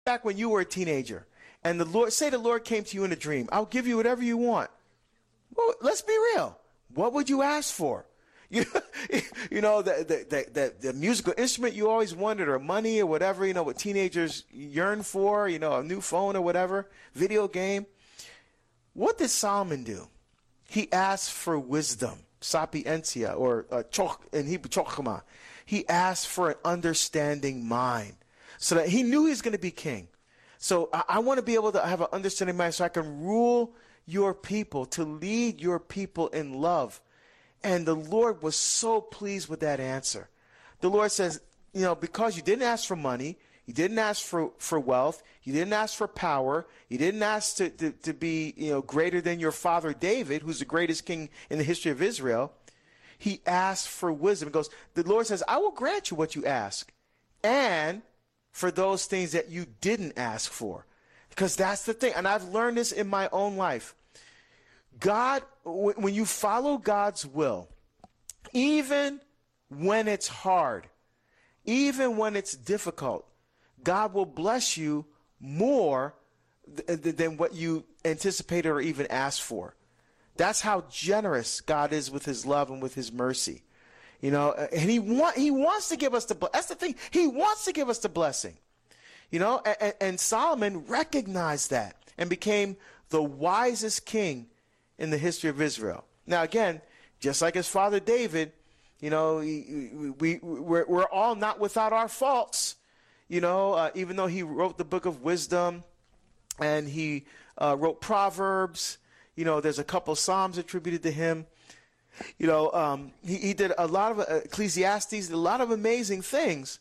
back when you were a teenager and the Lord came to you in a dream, I'll give you whatever you want. Well, let's be real. What would you ask for? You, you know, the musical instrument you always wanted, or money, or whatever, you know, what teenagers yearn for, you know, a new phone or whatever, video game. What did Solomon do? He asked for wisdom, sapientia, or in Hebrew, chokhmah. He asked for an understanding mind, so that he knew he was going to be king. So I want to be able to have an understanding mind so I can rule your people, to lead your people in love. And the Lord was so pleased with that answer. The Lord says, you know, because you didn't ask for money, you didn't ask for wealth, you didn't ask for power, you didn't ask to be, you know, greater than your father David, who's the greatest king in the history of Israel. He asked for wisdom. He goes, the Lord says, I will grant you what you ask, and for those things that you didn't ask for. Because that's the thing. And I've learned this in my own life. God, when you follow God's will, even when it's hard, even when it's difficult, God will bless you more than what you anticipated or even asked for. That's how generous God is with his love and with his mercy. You know, and he wants to give us that's the thing. He wants to give us the blessing. You know, and Solomon recognized that and became the wisest king in the history of Israel. Now, again, just like his father David, you know, we're all not without our faults. You know, even though he wrote the book of wisdom and he wrote Proverbs, you know, there's a couple Psalms attributed to him. You know, he did a lot of Ecclesiastes, a lot of amazing things.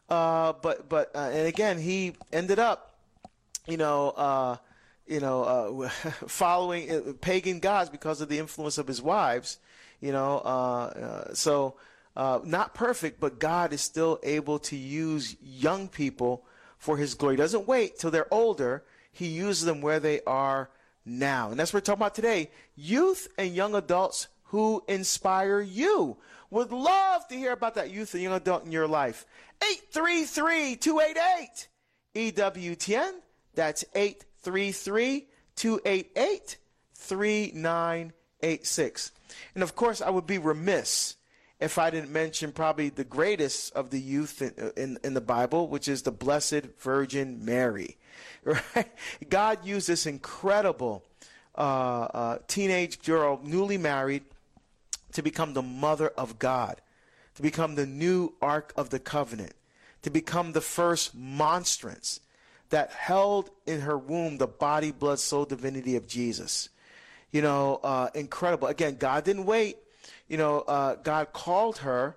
But and again, he ended up, following pagan gods because of the influence of his wives. You know, so not perfect, but God is still able to use young people for his glory. He doesn't wait till they're older. He uses them where they are now. And that's what we're talking about today. Youth and young adults who inspire you. Would love to hear about that youth and young adult in your life. 833-288 EWTN. That's 833-288-3986. And of course, I would be remiss if I didn't mention probably the greatest of the youth in the Bible, which is the Blessed Virgin Mary. Right? God used this incredible teenage girl, newly married, to become the mother of God, to become the new Ark of the Covenant, to become the first monstrance that held in her womb the body, blood, soul, divinity of Jesus. You know, incredible. Again, God didn't wait. You know, God called her,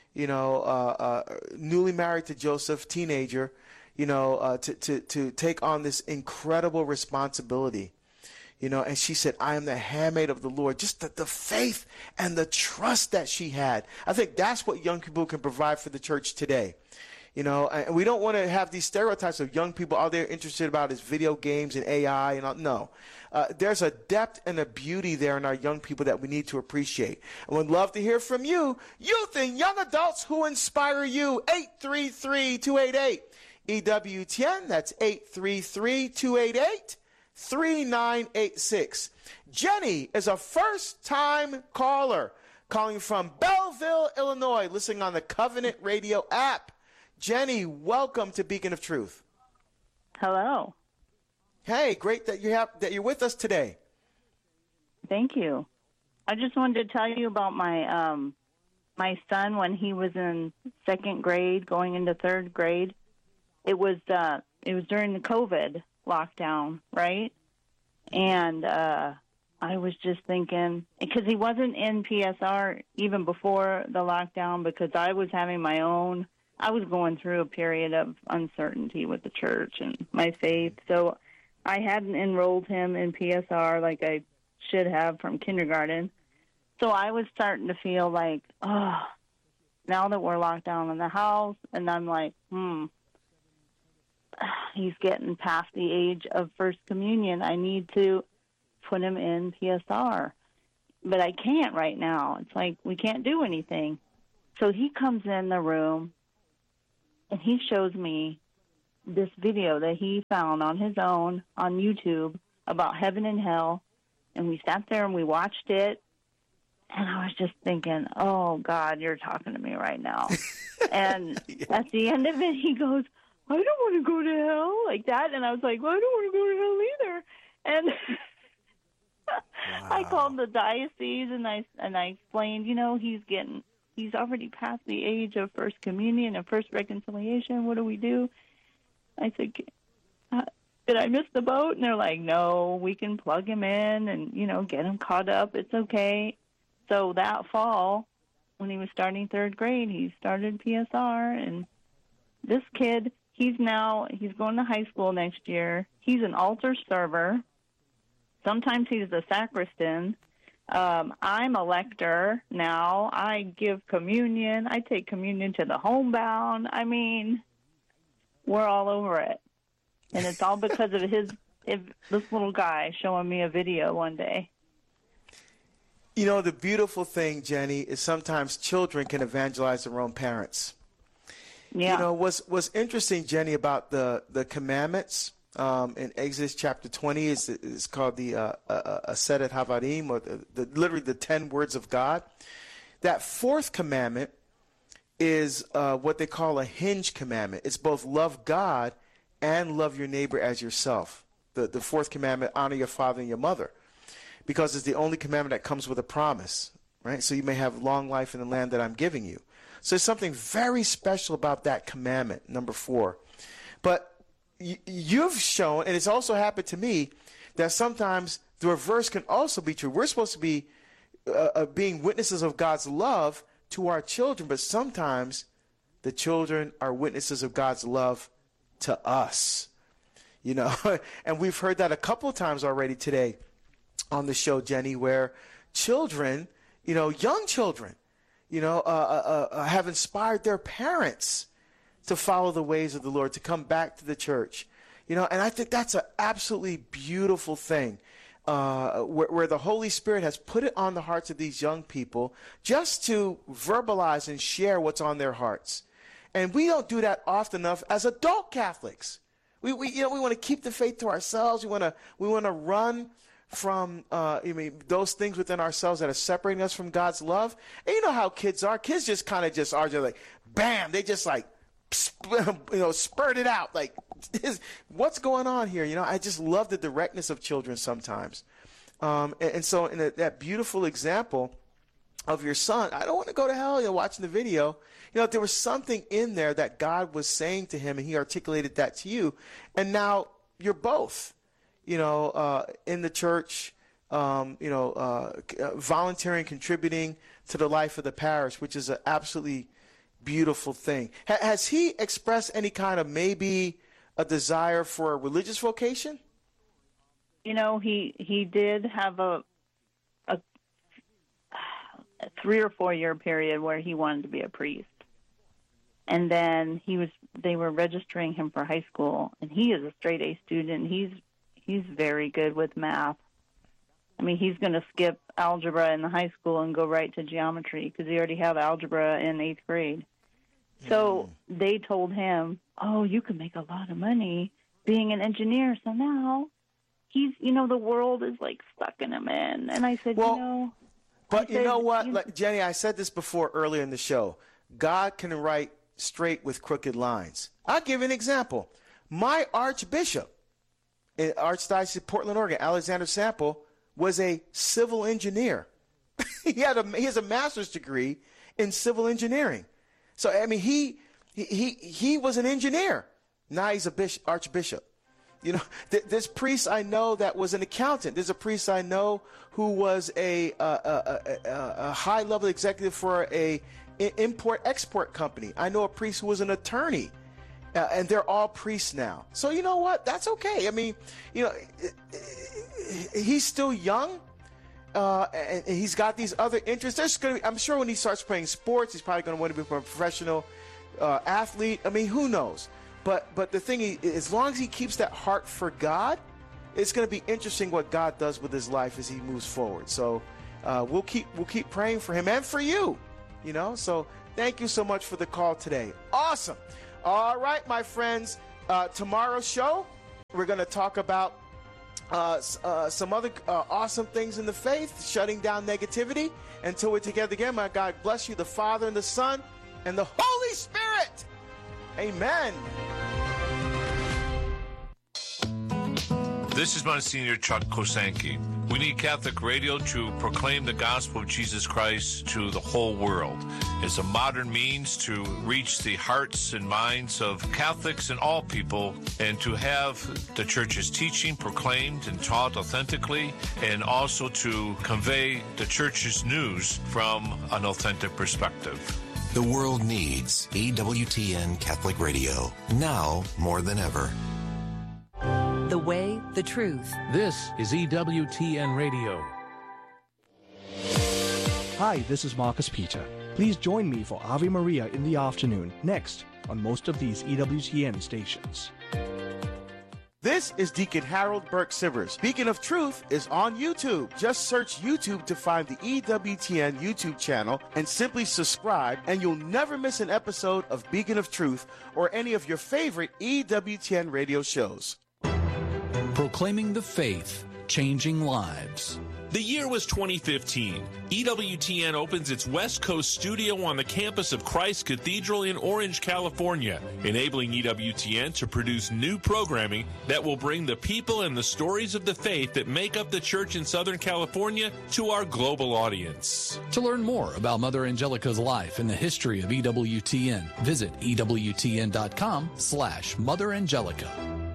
newly married to Joseph, teenager, to take on this incredible responsibility. You know, and she said, I am the handmaid of the Lord. Just the faith and the trust that she had. I think that's what young people can provide for the church today. You know, and we don't want to have these stereotypes of young people all they're interested about is video games and AI and all. No. There's a depth and a beauty there in our young people that we need to appreciate. And we'd love to hear from you, youth and young adults who inspire you. 833-288 EWTN. That's 833-288 3986. Jenny is a first-time caller calling from Belleville, Illinois, listening on the Covenant Radio app. Jenny, welcome to Beacon of Truth. Hello. Hey, great that you're with us today. Thank you. I just wanted to tell you about my my son when he was in second grade, going into third grade. It was during the COVID lockdown, right? And I was just thinking, because he wasn't in PSR even before the lockdown, because I was going through a period of uncertainty with the church and my faith. So I hadn't enrolled him in PSR like I should have from kindergarten. So I was starting to feel like, now that we're locked down in the house, and I'm like, he's getting past the age of First Communion. I need to put him in PSR. But I can't right now. It's like we can't do anything. So he comes in the room, and he shows me this video that he found on his own on YouTube about heaven and hell, and we sat there and we watched it, and I was just thinking, oh, God, you're talking to me right now. And at the end of it, he goes, I don't want to go to hell, like that. And I was like, well, I don't want to go to hell either. And I called the diocese, and I explained, he's already past the age of First Communion and First Reconciliation. What do we do? I said, did I miss the boat? And they're like, no, we can plug him in and, get him caught up. It's okay. So that fall, when he was starting third grade, he started PSR. And this kid, he's going to high school next year. He's an altar server. Sometimes he's the sacristan. I'm a lector now. I give communion. I take communion to the homebound. I mean, we're all over it. And it's all because of this little guy showing me a video one day. The beautiful thing, Jenny, is sometimes children can evangelize their own parents. Yeah. What's interesting, Jenny, about the commandments in Exodus chapter 20 is called the Aseret Havarim, or literally the 10 words of God. That fourth commandment is what they call a hinge commandment. It's both love God and love your neighbor as yourself. The fourth commandment, honor your father and your mother, because it's the only commandment that comes with a promise, right? So you may have long life in the land that I'm giving you. So there's something very special about that commandment, number 4. But you've shown, and it's also happened to me, that sometimes the reverse can also be true. We're supposed to be being witnesses of God's love to our children, but sometimes the children are witnesses of God's love to us, and we've heard that a couple of times already today on the show, Jenny, where children, young children, have inspired their parents to follow the ways of the Lord, to come back to the church, and I think that's an absolutely beautiful thing, where the Holy Spirit has put it on the hearts of these young people just to verbalize and share what's on their hearts. And we don't do that often enough as adult Catholics. We want to keep the faith to ourselves. We want to run from those things within ourselves that are separating us from God's love. And you know how kids are. Kids just kind of are just like, bam, they just like, spurt it out. Like, what's going on here? I just love the directness of children sometimes. And so in that beautiful example of your son, I don't want to go to hell, watching the video. There was something in there that God was saying to him, and he articulated that to you. And now you're both, in the church, volunteering, contributing to the life of the parish, which is an absolutely beautiful thing. Has he expressed any kind of maybe a desire for a religious vocation? He did have a 3 or 4 year period where he wanted to be a priest. And then they were registering him for high school, and he is a straight A student. He's very good with math. I mean, he's going to skip algebra in the high school and go right to geometry because he already had algebra in 8th grade. So they told him, oh, you can make a lot of money being an engineer. So now he's, the world is like sucking him in. And I said, But you know what, Jenny, I said this before earlier in the show. God can write straight with crooked lines. I'll give you an example. My archbishop in Archdiocese of Portland, Oregon, Alexander Sample, was a civil engineer. He has a master's degree in civil engineering. So, I mean, he was an engineer. Now he's a archbishop. There's priests I know that was an accountant. There's a priest I know who was a high-level executive for a import-export company. I know a priest who was an attorney, and they're all priests now. So you know what? That's okay. I mean, he's still young, and he's got these other interests. I'm sure when he starts playing sports, he's probably going to want to become a professional athlete. I mean, who knows? But the thing is, as long as he keeps that heart for God, it's going to be interesting what God does with his life as he moves forward. So we'll keep praying for him and for you. So thank you so much for the call today. Awesome. All right, my friends, Tomorrow's show, we're going to talk about some other awesome things in the faith, shutting down negativity. Until we're together again, my God bless you, the Father and the Son and the Holy Spirit. Amen. This is Monsignor Chuck Kosanke. We need Catholic radio to proclaim the gospel of Jesus Christ to the whole world. It's a modern means to reach the hearts and minds of Catholics and all people, and to have the Church's teaching proclaimed and taught authentically, and also to convey the Church's news from an authentic perspective. The world needs EWTN Catholic Radio, now more than ever. The way, the truth. This is EWTN Radio. Hi, this is Marcus Peter. Please join me for Ave Maria in the afternoon, next, on most of these EWTN stations. This is Deacon Harold Burke-Sivers. Beacon of Truth is on YouTube. Just search YouTube to find the EWTN YouTube channel and simply subscribe, and you'll never miss an episode of Beacon of Truth or any of your favorite EWTN radio shows. Proclaiming the faith, changing lives. The year was 2015. EWTN opens its West Coast studio on the campus of Christ Cathedral in Orange, California, enabling EWTN to produce new programming that will bring the people and the stories of the faith that make up the church in Southern California to our global audience. To learn more about Mother Angelica's life and the history of EWTN, visit EWTN.com/Mother Angelica.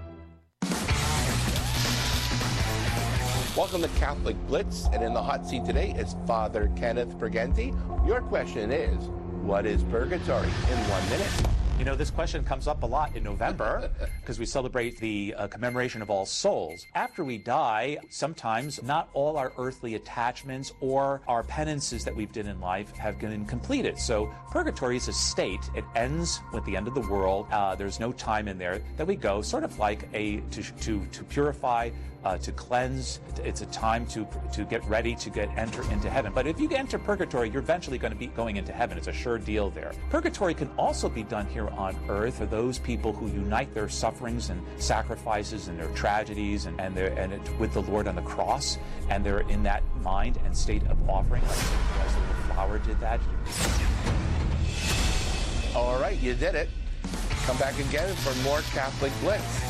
Welcome to Catholic Blitz, and in the hot seat today is Father Kenneth Briganti. Your question is, what is purgatory? In 1 minute. You know, this question comes up a lot in November because we celebrate the commemoration of All Souls. After we die, sometimes not all our earthly attachments or our penances that we've done in life have been completed. So purgatory is a state. It ends with the end of the world. There's no time in there that we go, sort of like to purify, to cleanse. It's a time to get ready to enter into heaven. But if you enter purgatory, you're eventually going to be going into heaven. It's a sure deal there. Purgatory can also be done here on earth for those people who unite their sufferings and sacrifices and their tragedies with the Lord on the cross, and they're in that mind and state of offering, like as the little flower did that. All right, you did it. Come back again for more Catholic Blitz.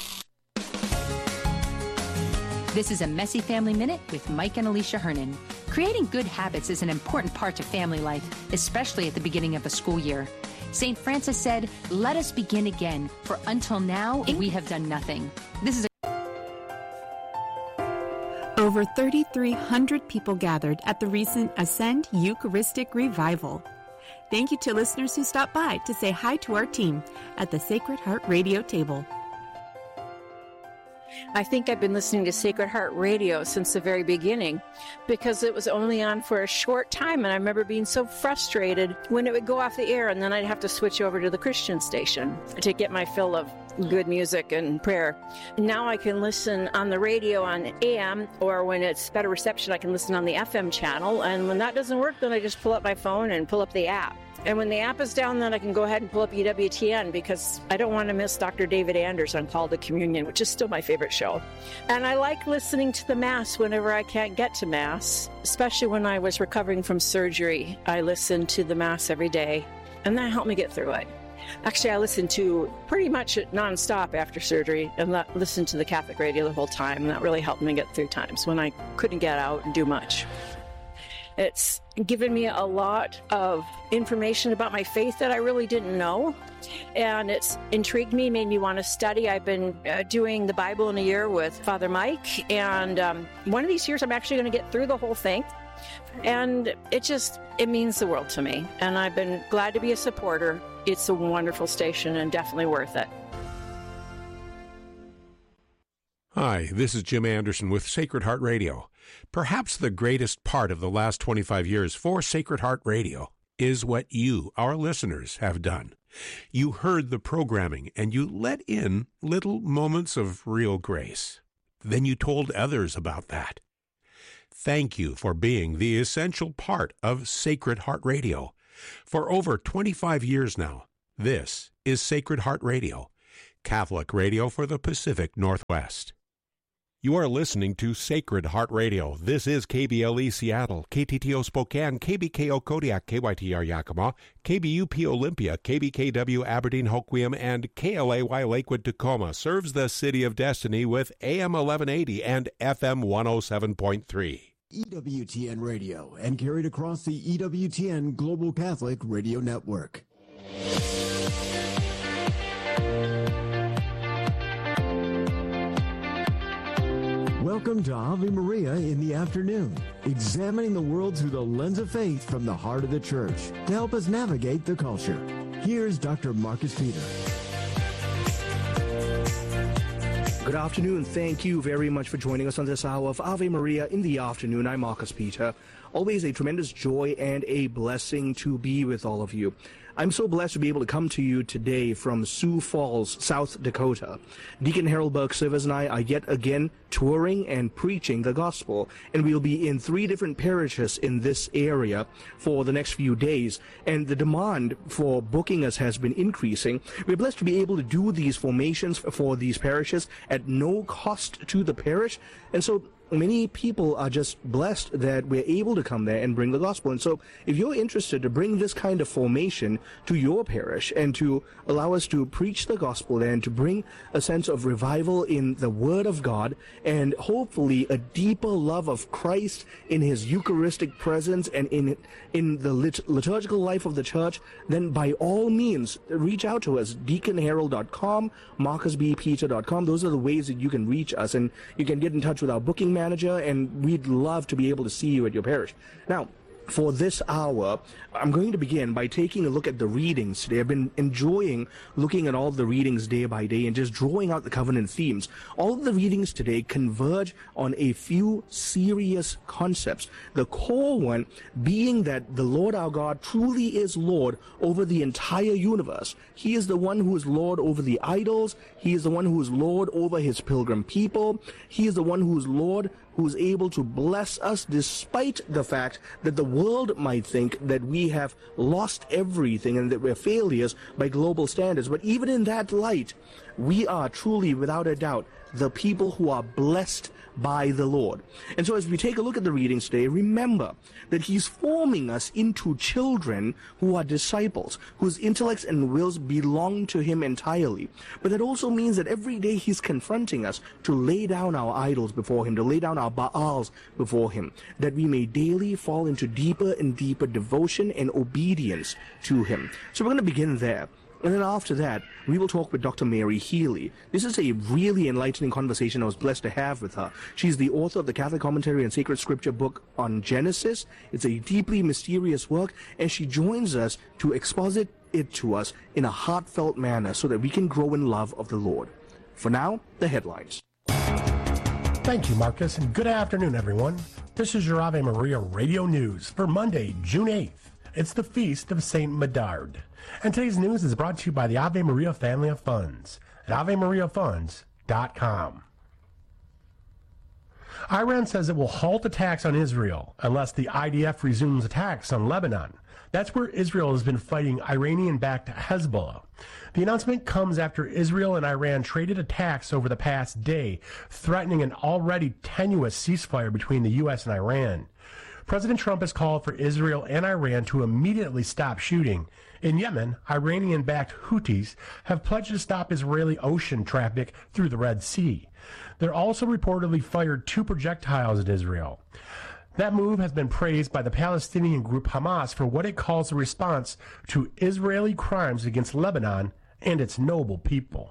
This is a Messy Family Minute with Mike and Alicia Hernan. Creating good habits is an important part of family life, especially at the beginning of a school year. St. Francis said, "Let us begin again, for until now we have done nothing." This is Over 3,300 people gathered at the recent Ascend Eucharistic Revival. Thank you to listeners who stopped by to say hi to our team at the Sacred Heart Radio table. I think I've been listening to Sacred Heart Radio since the very beginning because it was only on for a short time, and I remember being so frustrated when it would go off the air, and then I'd have to switch over to the Christian station to get my fill of good music and prayer. Now I can listen on the radio on AM, or when it's better reception, I can listen on the FM channel, and when that doesn't work, then I just pull up my phone and pull up the app. And when the app is down, then I can go ahead and pull up EWTN because I don't want to miss Dr. David Anders on Call to Communion, which is still my favorite show. And I like listening to the Mass whenever I can't get to Mass, especially when I was recovering from surgery. I listened to the Mass every day, and that helped me get through it. Actually, I listened to pretty much nonstop after surgery and listened to the Catholic radio the whole time, and that really helped me get through times when I couldn't get out and do much. It's given me a lot of information about my faith that I really didn't know, and it's intrigued me, made me want to study. I've been doing the Bible in a year with Father Mike, and one of these years I'm actually going to get through the whole thing, and it means the world to me, and I've been glad to be a supporter. It's a wonderful station and definitely worth it. Hi, this is Jim Anderson with Sacred Heart Radio. Perhaps the greatest part of the last 25 years for Sacred Heart Radio is what you, our listeners, have done. You heard the programming and you let in little moments of real grace. Then you told others about that. Thank you for being the essential part of Sacred Heart Radio. For over 25 years now, this is Sacred Heart Radio, Catholic radio for the Pacific Northwest. You are listening to Sacred Heart Radio. This is KBLE Seattle, KTTO Spokane, KBKO Kodiak, KYTR Yakima, KBUP Olympia, KBKW Aberdeen Hoquiam, and KLAY Lakewood Tacoma. Serves the City of Destiny with AM 1180 and FM 107.3. EWTN Radio and carried across the EWTN Global Catholic Radio Network. Welcome to Ave Maria in the afternoon, examining the world through the lens of faith from the heart of the Church to help us navigate the culture. Here's Dr. Marcus Peter. Good afternoon. Thank you very much for joining us on this hour of Ave Maria in the afternoon. I'm Marcus Peter. Always a tremendous joy and a blessing to be with all of you. I'm so blessed to be able to come to you today from Sioux Falls, South Dakota. Deacon Harold Burke-Sivers and I are yet again touring and preaching the gospel, and we'll be in 3 different parishes in this area for the next few days, and the demand for booking us has been increasing. We're blessed to be able to do these formations for these parishes at no cost to the parish, and so many people are just blessed that we're able to come there and bring the gospel. And so if you're interested to bring this kind of formation to your parish and to allow us to preach the gospel and to bring a sense of revival in the Word of God and hopefully a deeper love of Christ in His Eucharistic presence and in the liturgical life of the church, then by all means reach out to us, deaconharold.com, marcusbpeter.com. Those are the ways that you can reach us, and you can get in touch with our booking manager, and we'd love to be able to see you at your parish. Now, for this hour, I'm going to begin by taking a look at the readings today. I've been enjoying looking at all the readings day by day and just drawing out the covenant themes. All of the readings today converge on a few serious concepts. The core one being that the Lord our God truly is Lord over the entire universe. He is the one who is Lord over the idols. He is the one who is Lord over His pilgrim people. He is the one who is Lord who is able to bless us despite the fact that the world might think that we have lost everything and that we're failures by global standards. But even in that light, we are truly, without a doubt, the people who are blessed by the Lord. And so as we take a look at the readings today, remember that He's forming us into children who are disciples, whose intellects and wills belong to Him entirely. But that also means that every day He's confronting us to lay down our idols before Him, to lay down our Baals before Him, that we may daily fall into deeper and deeper devotion and obedience to Him. So we're going to begin there. And then after that, we will talk with Dr. Mary Healy. This is a really enlightening conversation I was blessed to have with her. She's the author of the Catholic Commentary and Sacred Scripture book on Genesis. It's a deeply mysterious work, and she joins us to exposit it to us in a heartfelt manner so that we can grow in love of the Lord. For now, the headlines. Thank you, Marcus, and good afternoon, everyone. This is your Ave Maria Radio News for Monday, June 8th. It's the Feast of St. Medard. And today's news is brought to you by the Ave Maria Family of Funds at AveMariaFunds.com. Iran says it will halt attacks on Israel unless the IDF resumes attacks on Lebanon. That's where Israel has been fighting Iranian-backed Hezbollah. The announcement comes after Israel and Iran traded attacks over the past day, threatening an already tenuous ceasefire between the U.S. and Iran. President Trump has called for Israel and Iran to immediately stop shooting. In Yemen, Iranian-backed Houthis have pledged to stop Israeli ocean traffic through the Red Sea. They're also reportedly fired 2 projectiles at Israel. That move has been praised by the Palestinian group Hamas for what it calls a response to Israeli crimes against Lebanon and its noble people.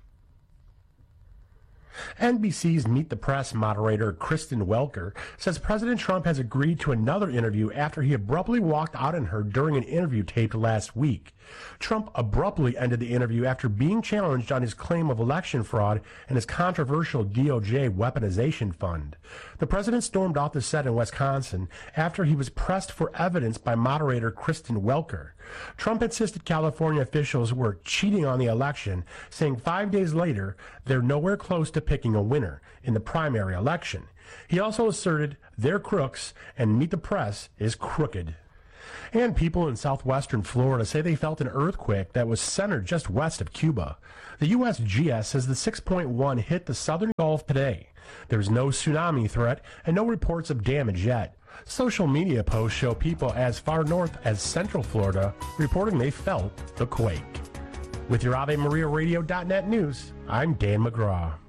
NBC's Meet the Press moderator Kristen Welker says President Trump has agreed to another interview after he abruptly walked out on her during an interview taped last week. Trump abruptly ended the interview after being challenged on his claim of election fraud and his controversial DOJ weaponization fund. The president stormed off the set in Wisconsin after he was pressed for evidence by moderator Kristen Welker. Trump insisted California officials were cheating on the election, saying 5 days later they're nowhere close to picking a winner in the primary election. He also asserted they're crooks and Meet the Press is crooked. And people in southwestern Florida say they felt an earthquake that was centered just west of Cuba. The USGS says the 6.1 hit the southern Gulf today. There's no tsunami threat and no reports of damage yet. Social media posts show people as far north as central Florida reporting they felt the quake. With your AveMariaRadio.net news, I'm Dan McGraw.